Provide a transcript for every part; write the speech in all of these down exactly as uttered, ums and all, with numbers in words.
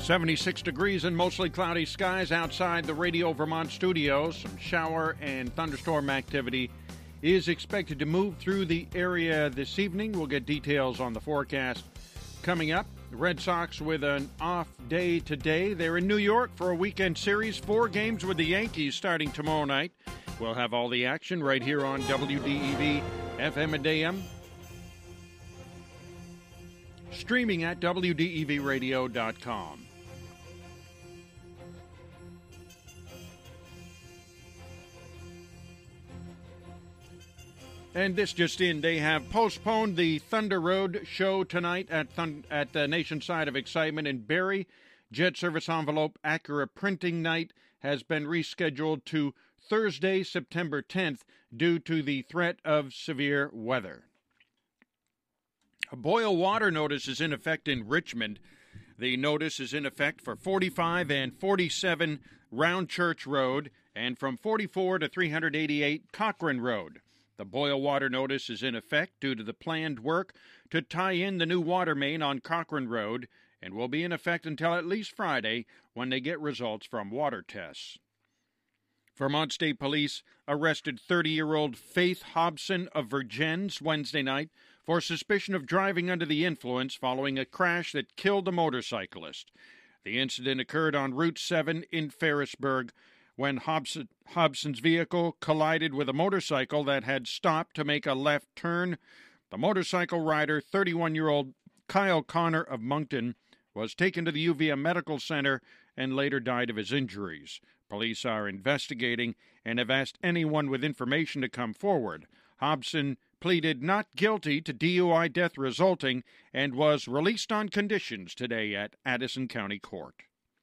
seventy-six degrees and mostly cloudy skies outside the Radio Vermont studios. Some shower and thunderstorm activity is expected to move through the area this evening. We'll get details on the forecast coming up. The Red Sox with an off day today. They're in New York for a weekend series. Four games with the Yankees starting tomorrow night. We'll have all the action right here on W D E V F M and A M. Streaming at W D E V radio dot com. And this just in, they have postponed the Thunder Road show tonight at Thun- at the Nation's Side of Excitement in Barrie. Jet Service Envelope Acura Printing Night has been rescheduled to Thursday, September tenth, due to the threat of severe weather. A boil water notice is in effect in Richmond. The notice is in effect for forty-five and forty-seven Round Church Road and from forty-four to three eighty-eight Cochrane Road. The boil water notice is in effect due to the planned work to tie in the new water main on Cochrane Road and will be in effect until at least Friday when they get results from water tests. Vermont State Police arrested thirty-year-old Faith Hobson of Vergennes Wednesday night for suspicion of driving under the influence following a crash that killed a motorcyclist. The incident occurred on Route seven in Ferrisburg when Hobson, Hobson's vehicle collided with a motorcycle that had stopped to make a left turn. The motorcycle rider, thirty-one-year-old Kyle Connor of Moncton, was taken to the U V M Medical Center and later died of his injuries. Police are investigating and have asked anyone with information to come forward. Hobson pleaded not guilty to D U I death resulting and was released on conditions today at Addison County Court.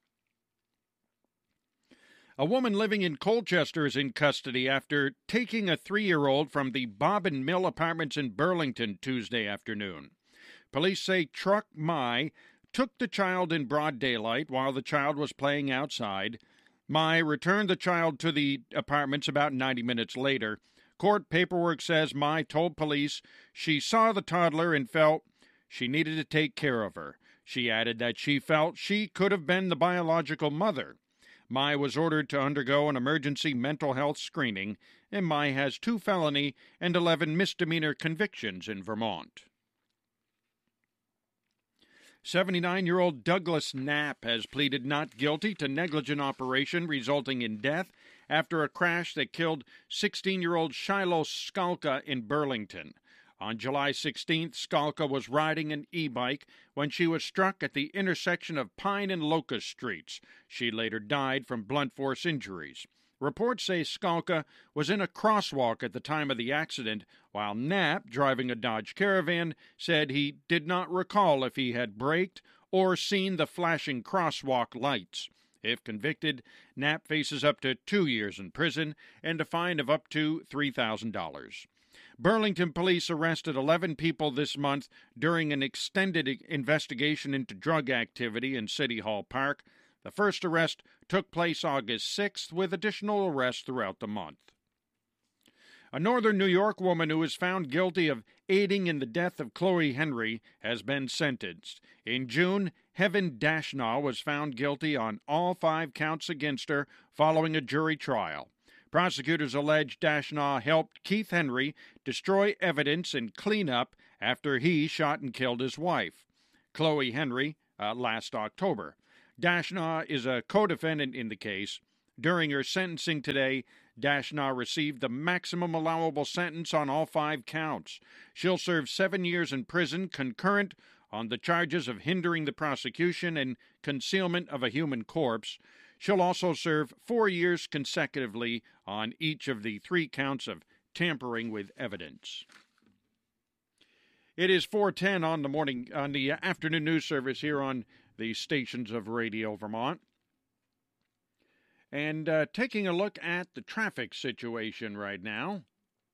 A woman living in Colchester is in custody after taking a three-year-old from the Bob and Mill apartments in Burlington Tuesday afternoon. Police say Truck Mai took the child in broad daylight while the child was playing outside. Mai returned the child to the apartments about ninety minutes later. Court paperwork says Mai told police she saw the toddler and felt she needed to take care of her. She added that she felt she could have been the biological mother. Mai was ordered to undergo an emergency mental health screening, and Mai has two felony and eleven misdemeanor convictions in Vermont. seventy-nine-year-old Douglas Knapp has pleaded not guilty to negligent operation resulting in death after a crash that killed sixteen-year-old Shiloh Skalka in Burlington. On July sixteenth, Skalka was riding an e-bike when she was struck at the intersection of Pine and Locust Streets. She later died from blunt force injuries. Reports say Skalka was in a crosswalk at the time of the accident, while Knapp, driving a Dodge Caravan, said he did not recall if he had braked or seen the flashing crosswalk lights. If convicted, Knapp faces up to two years in prison and a fine of up to three thousand dollars. Burlington police arrested eleven people this month during an extended investigation into drug activity in City Hall Park. The first arrest took place August sixth, with additional arrests throughout the month. A northern New York woman who was found guilty of aiding in the death of Chloe Henry has been sentenced. In June, Heaven Dashnaw was found guilty on all five counts against her following a jury trial. Prosecutors allege Dashnaw helped Keith Henry destroy evidence and clean up after he shot and killed his wife, Chloe Henry, uh, last October. Dashnaw is a co-defendant in the case. During her sentencing today, Dashnaw received the maximum allowable sentence on all five counts. She'll serve seven years in prison concurrent on the charges of hindering the prosecution and concealment of a human corpse. She'll also serve four years consecutively on each of the three counts of tampering with evidence. It is four ten on the morning on the afternoon news service here on the stations of Radio Vermont. And uh, taking a look at the traffic situation right now.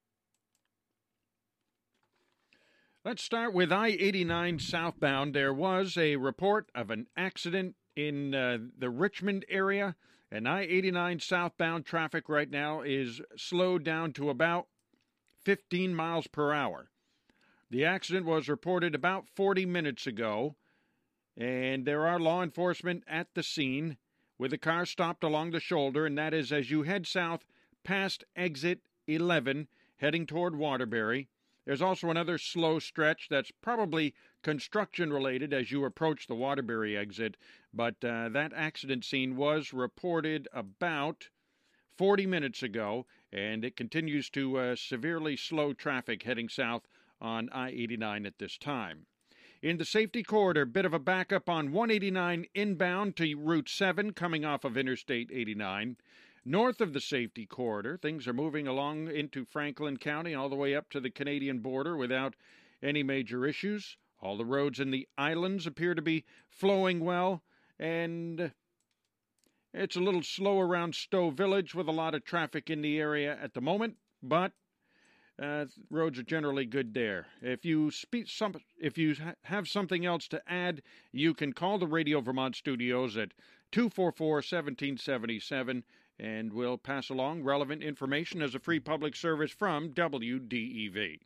Let's start with I eighty-nine southbound. There was a report of an accident in uh, the Richmond area, and I eighty-nine southbound traffic right now is slowed down to about fifteen miles per hour. The accident was reported about forty minutes ago, And there are law enforcement at the scene with a car stopped along the shoulder, and that is as you head south past exit eleven, heading toward Waterbury. There's also another slow stretch that's probably construction-related as you approach the Waterbury exit, but uh, that accident scene was reported about forty minutes ago, and it continues to uh, severely slow traffic heading south on I eighty-nine at this time. In the safety corridor, bit of a backup on one eighty-nine inbound to Route seven coming off of Interstate eighty-nine. North of the safety corridor, things are moving along into Franklin County all the way up to the Canadian border without any major issues. All the roads in the islands appear to be flowing well, and it's a little slow around Stowe Village with a lot of traffic in the area at the moment, but uh, roads are generally good there. If you speak some, if you ha- have something else to add, you can call the Radio Vermont studios at two four four, one seven seven seven, and we'll pass along relevant information as a free public service from W D E V.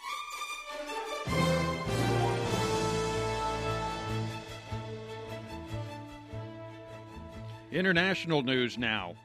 International news now.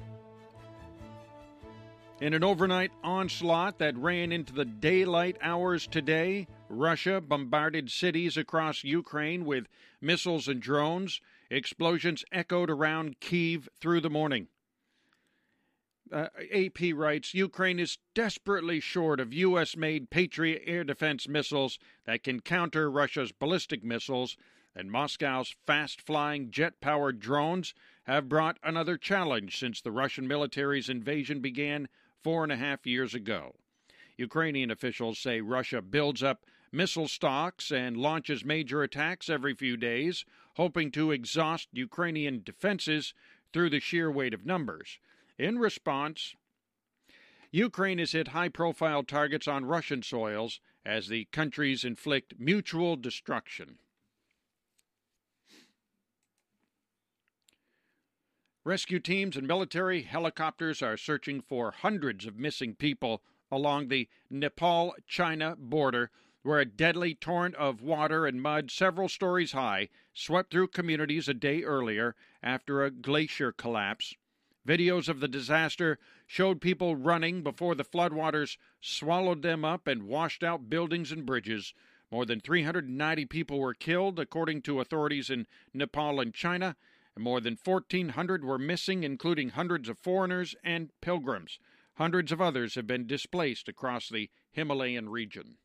In an overnight onslaught that ran into the daylight hours today, Russia bombarded cities across Ukraine with missiles and drones. Explosions echoed around Kyiv through the morning. Uh, A P writes, Ukraine is desperately short of U S-made Patriot air defense missiles that can counter Russia's ballistic missiles, and Moscow's fast-flying jet-powered drones have brought another challenge since the Russian military's invasion began four and a half years ago. Ukrainian officials say Russia builds up missile stocks and launches major attacks every few days, hoping to exhaust Ukrainian defenses through the sheer weight of numbers. In response, Ukraine has hit high-profile targets on Russian soils as the countries inflict mutual destruction. Rescue teams and military helicopters are searching for hundreds of missing people along the Nepal-China border, where a deadly torrent of water and mud several stories high swept through communities a day earlier after a glacier collapse. Videos of the disaster showed people running before the floodwaters swallowed them up and washed out buildings and bridges. More than three hundred ninety people were killed, according to authorities in Nepal and China, and more than fourteen hundred were missing, including hundreds of foreigners and pilgrims. Hundreds of others have been displaced across the Himalayan region.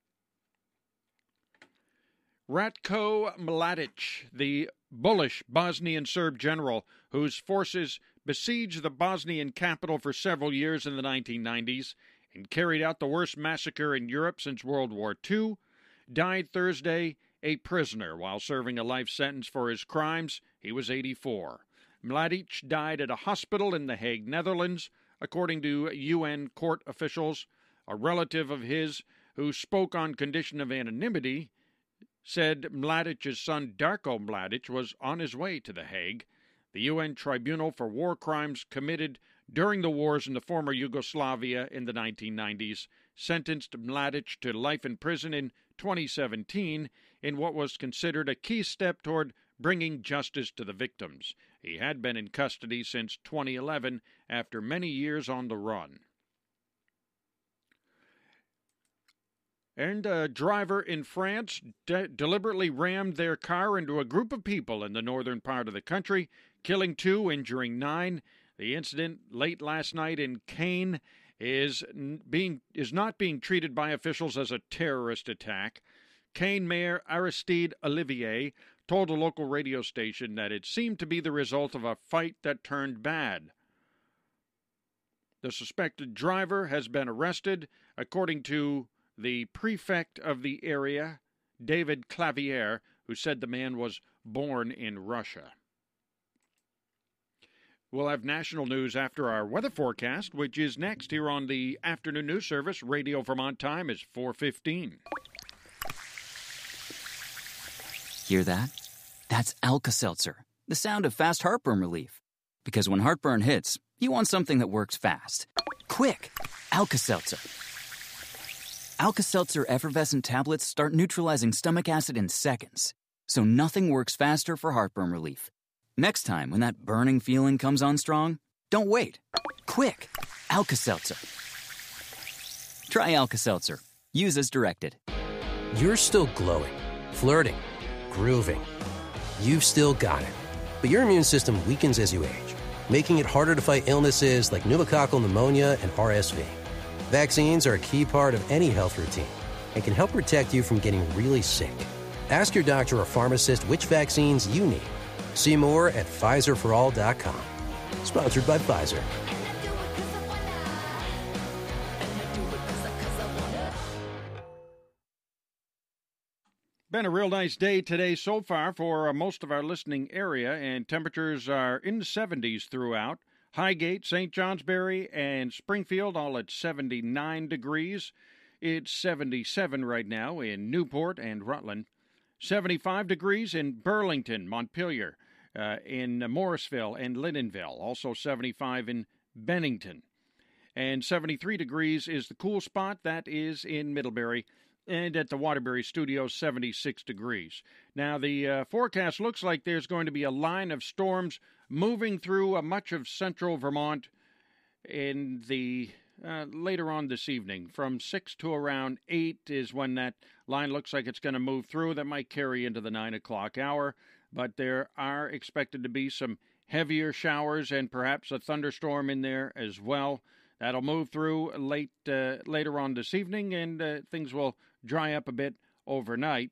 Ratko Mladic, the bullish Bosnian Serb general whose forces besieged the Bosnian capital for several years in the nineteen nineties and carried out the worst massacre in Europe since World War Two, died Thursday a prisoner while serving a life sentence for his crimes. He was eighty-four. Mladic died at a hospital in The Hague, Netherlands, according to U N court officials. A relative of his, who spoke on condition of anonymity, said Mladic's son Darko Mladic was on his way to The Hague. The U N Tribunal for War Crimes committed during the wars in the former Yugoslavia in the nineteen nineties sentenced Mladic to life in prison in twenty seventeen in what was considered a key step toward bringing justice to the victims. He had been in custody since twenty eleven after many years on the run. And a driver in France de- deliberately rammed their car into a group of people in the northern part of the country, killing two, injuring nine. The incident late last night in Caen is being is not being treated by officials as a terrorist attack. Caen Mayor Aristide Olivier told a local radio station that it seemed to be the result of a fight that turned bad. The suspected driver has been arrested, according to the prefect of the area, David Clavier, who said the man was born in Russia. We'll have national news after our weather forecast, which is next here on the afternoon news service. Radio Vermont time is four fifteen. Hear that? That's Alka-Seltzer, the sound of fast heartburn relief. Because when heartburn hits, you want something that works fast. Quick! Alka-Seltzer. Alka-Seltzer effervescent tablets start neutralizing stomach acid in seconds. so nothing works faster for heartburn relief. Next time when that burning feeling comes on strong, don't wait. Quick, Alka-Seltzer. Try Alka-Seltzer. Use as directed. You're still glowing, flirting, grooving. You've still got it. But your immune system weakens as you age, making it harder to fight illnesses like pneumococcal pneumonia and R S V. Vaccines are a key part of any health routine and can help protect you from getting really sick. Ask your doctor or pharmacist which vaccines you need. See more at Pfizer for all dot com. Sponsored by Pfizer. Been a real nice day today so far for uh, most of our listening area, and temperatures are in the seventies throughout. Highgate, Saint Johnsbury, and Springfield all at seventy-nine degrees. It's seventy-seven right now in Newport and Rutland. seventy-five degrees in Burlington, Montpelier, uh, in Morrisville and Lyndonville. Also seventy-five in Bennington. And seventy-three degrees is the cool spot. That is in Middlebury. And at the Waterbury Studios, seventy-six degrees. Now, the uh, forecast looks like there's going to be a line of storms moving through uh, much of central Vermont in the uh, later on this evening. From six to around eight is when that line looks like it's going to move through. That might carry into the nine o'clock hour. But there are expected to be some heavier showers and perhaps a thunderstorm in there as well. That'll move through late uh, later on this evening, and uh, things will dry up a bit overnight.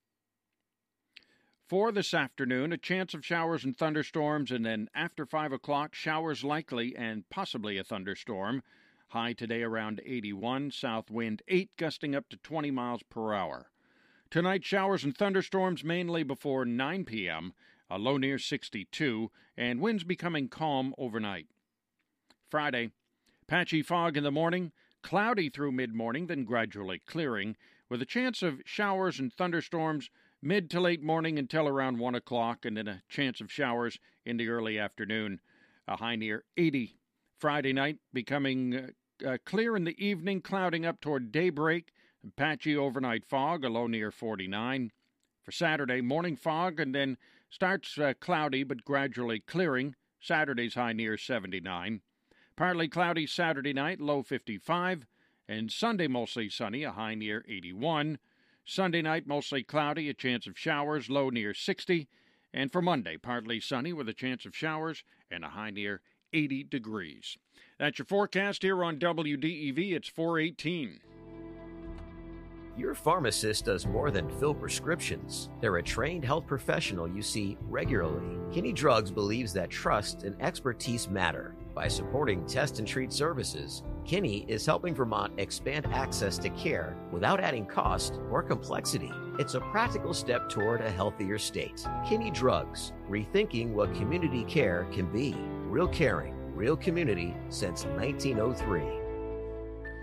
For this afternoon, a chance of showers and thunderstorms, and then after five o'clock, showers likely and possibly a thunderstorm. High today around eighty-one, south wind eight, gusting up to twenty miles per hour. Tonight, showers and thunderstorms mainly before nine p.m., a low near sixty-two, and winds becoming calm overnight. Friday, patchy fog in the morning, cloudy through mid-morning, then gradually clearing, with a chance of showers and thunderstorms mid to late morning until around one o'clock, and then a chance of showers in the early afternoon, a high near eighty. Friday night becoming uh, uh, clear in the evening, clouding up toward daybreak, and patchy overnight fog, a low near forty-nine. For Saturday, morning fog, and then starts uh, cloudy but gradually clearing. Saturday's high near seventy-nine. Partly cloudy Saturday night, low fifty-five, and Sunday mostly sunny, a high near eighty-one. Sunday night mostly cloudy, a chance of showers, low near sixty. And for Monday, partly sunny with a chance of showers and a high near eighty degrees. That's your forecast here on W D E V. It's four eighteen. Your pharmacist does more than fill prescriptions. They're a trained health professional you see regularly. Kinney Drugs believes that trust and expertise matter. By supporting test and treat services, Kinney is helping Vermont expand access to care without adding cost or complexity. It's a practical step toward a healthier state. Kinney Drugs, rethinking what community care can be. Real caring, real community since nineteen oh three.